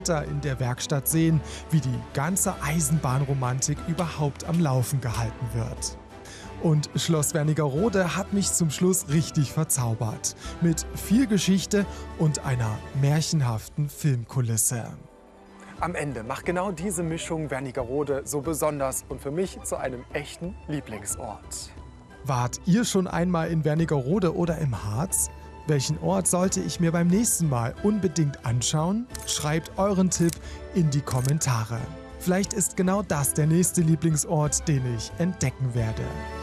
in der Werkstatt sehen, wie die ganze Eisenbahnromantik überhaupt am Laufen gehalten wird. Und Schloss Wernigerode hat mich zum Schluss richtig verzaubert. Mit viel Geschichte und einer märchenhaften Filmkulisse. Am Ende macht genau diese Mischung Wernigerode so besonders und für mich zu einem echten Lieblingsort. Wart ihr schon einmal in Wernigerode oder im Harz? Welchen Ort sollte ich mir beim nächsten Mal unbedingt anschauen? Schreibt euren Tipp in die Kommentare. Vielleicht ist genau das der nächste Lieblingsort, den ich entdecken werde.